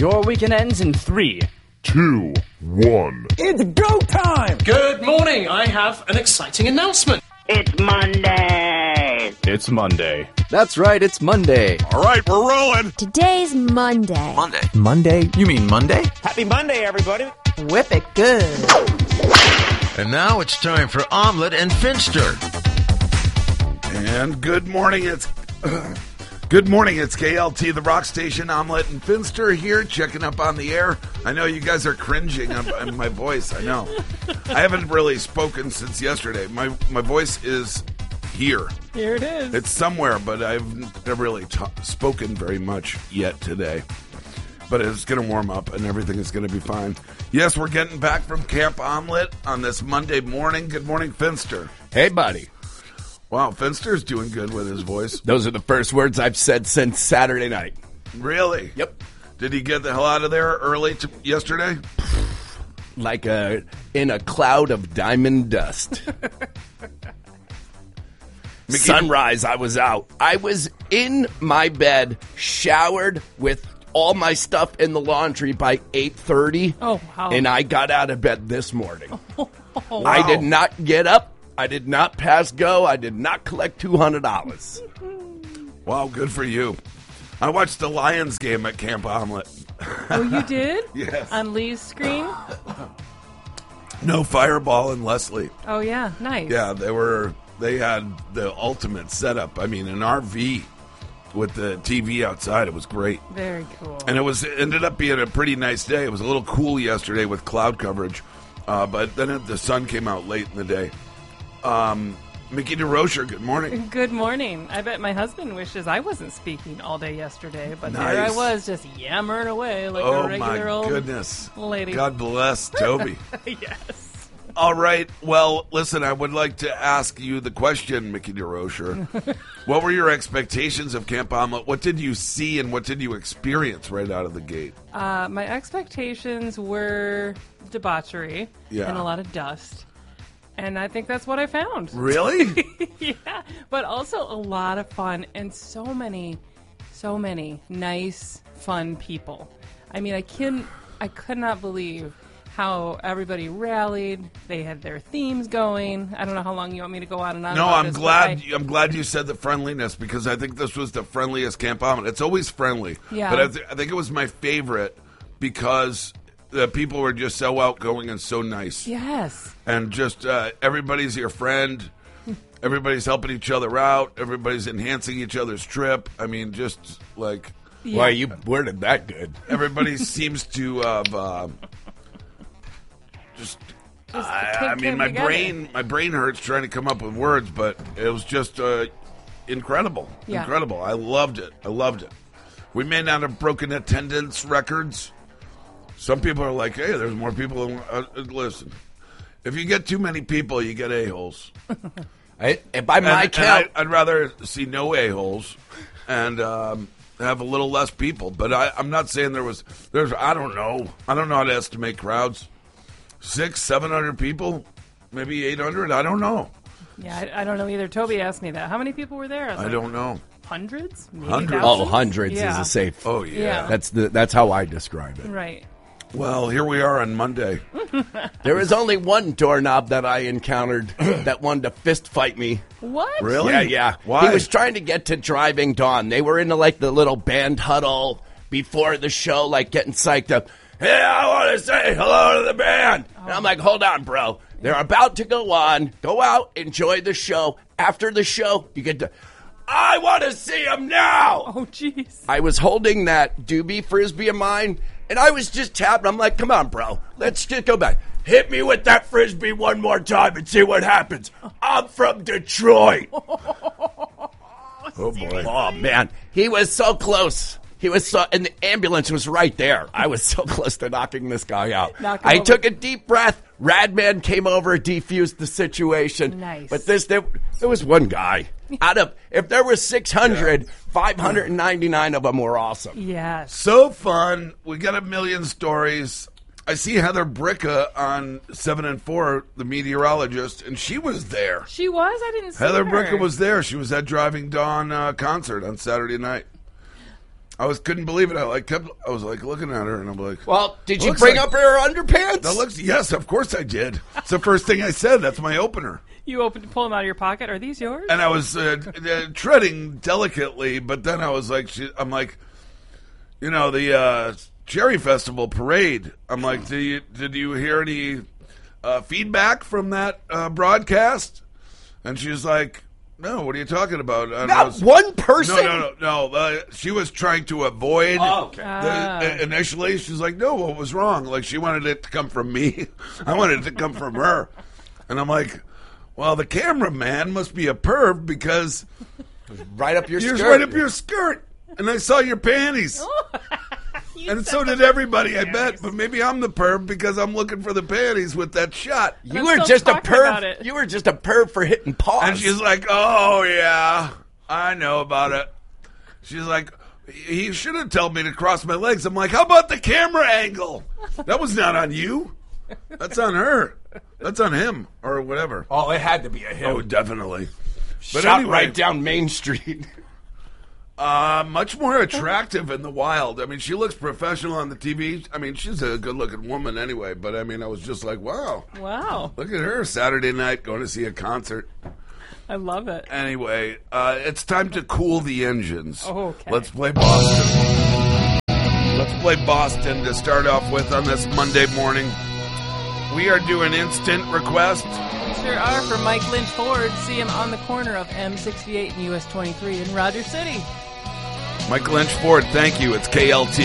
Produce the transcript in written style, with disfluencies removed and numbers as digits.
Your weekend ends in 3, 2, 1. It's go time! Good morning. I have an exciting announcement. It's Monday. It's Monday. That's right, it's Monday. All right, we're rolling. Today's Monday. Monday? You mean Monday? Happy Monday, everybody. Whip it good. And now it's time for Omelette and Finster. And good morning, it's KLT, the rock station. Omelette and Finster here, checking up on the air. I know you guys are cringing on my voice, I know. I haven't really spoken since yesterday. My voice is here. Here it is. It's somewhere, but I've never really spoken very much yet today. But it's going to warm up, and everything is going to be fine. Yes, we're getting back from Camp Omelette on this Monday morning. Good morning, Finster. Hey, buddy. Wow, Finster's doing good with his voice. Those are the first words I've said since Saturday night. Really? Yep. Did he get the hell out of there early yesterday? Like in a cloud of diamond dust. Sunrise, I was out. I was in my bed, showered with all my stuff in the laundry by 8:30. Oh, wow. And I got out of bed this morning. Wow. I did not get up. I did not pass go. I did not collect $200. Wow, good for you. I watched the Lions game at Camp Omelette. Oh, you did? Yes. On Lee's screen? No Fireball and Leslie. Oh, yeah. Nice. Yeah, they had the ultimate setup. I mean, an RV with the TV outside. It was great. Very cool. And it ended up being a pretty nice day. It was a little cool yesterday with cloud coverage, but then the sun came out late in the day. Mickey DeRocher, good morning. Good morning. I bet my husband wishes I wasn't speaking all day yesterday, but Nice. there I was just yammering away like a regular Oh, my old goodness. lady. God bless Toby. Yes. All right. Well, listen, I would like to ask you the question, Mickey DeRocher. What were your expectations of Camp Omelette? What did you see and what did you experience right out of the gate? My expectations were debauchery and a lot of dust. And I think that's what I found. Really? Yeah, but also a lot of fun and so many nice, fun people. I mean, I could not believe how everybody rallied. They had their themes going. I don't know how long you want me to go on and on. No, about I'm this, glad. I'm glad you said the friendliness because I think this was the friendliest Camp Omelette. It's always friendly, Yeah. but I think it was my favorite because the people were just so outgoing and so nice. Yes. And just everybody's your friend. Everybody's helping each other out. Everybody's enhancing each other's trip. I mean, just like Why, you worded that good. everybody seems to have. I mean, my brain hurts trying to come up with words, but it was just incredible. Yeah. Incredible. I loved it. We may not have broken attendance records. Some people are like, hey, there's more people than... listen, if you get too many people, you get a-holes. By my count... I'd rather see no a-holes and have a little less people. But I'm not saying there's I don't know how to estimate crowds. 600-700 people, maybe 800. I don't know. Yeah, I don't know either. Toby asked me that. How many people were there? I don't know. Hundreds? Maybe Hundreds. thousands? Oh, hundreds Yeah. is a safe. Oh yeah. That's how I describe it. Right. Well, here we are on Monday. There was only one doorknob that I encountered that wanted to fist fight me. What? Really? Yeah. Why? He was trying to get to Driving Dawn. They were into like the little band huddle before the show, like getting psyched up. Hey, I want to say hello to the band. And I'm like, hold on, bro. They're about to go on. Go out, enjoy the show. After the show, you get to... I want to see him now. Oh, jeez. I was holding that doobie Frisbee of mine, and I was just tapping. I'm like, come on, bro. Let's just go back. Hit me with that Frisbee one more time and see what happens. I'm from Detroit. Oh, boy. Oh, man. He was so close. And the ambulance was right there. I was so close to knocking this guy out. I took a deep breath. Radman came over, defused the situation. Nice. But there was one guy. If there were 600, 599 of them were awesome. Yes. So fun. We got a million stories. I see Heather Bricka on 7 and 4, the meteorologist, and she was there. She was? I didn't see Heather her. Bricka was there. She was at Driving Dawn concert on Saturday night. couldn't believe it. I was like looking at her, and I'm like, Well, did you looks bring like- up her underpants? that looks. Yes, of course I did. It's the first thing I said. That's my opener. You pull them out of your pocket. Are these yours? And I was treading delicately, but then I was like, I'm like, the Cherry Festival parade. I'm like, did you hear any feedback from that broadcast? And she was like, no, what are you talking about? And Not one person? No. She was trying to avoid initially. She's like, no, what was wrong? Like, she wanted it to come from me. I wanted it to come from her. And I'm like, well, the cameraman must be a perv because Right up your you're skirt. right up your skirt. And I saw your panties. And so did everybody, I bet. But maybe I'm the perv because I'm looking for the panties with that shot. You were just a perv. You were just a perv for hitting pause. And she's like, oh, yeah, I know about it. She's like, he should have told me to cross my legs. I'm like, how about the camera angle? That was not on you. That's on her. That's on him or whatever. Oh, it had to be a him. Oh, definitely. But Shot anyway, right down Main Street. much more attractive in the wild. I mean, she looks professional on the TV. I mean, she's a good-looking woman anyway. But, I mean, I was just like, wow. Wow. Look at her Saturday night going to see a concert. I love it. Anyway, it's time to cool the engines. Oh, okay. Let's play Boston. Let's play Boston to start off with on this Monday morning. We are doing instant request. We sure are for Mike Lynch Ford. See him on the corner of M68 and US 23 in Rogers City. Mike Lynch Ford, thank you. It's KLT.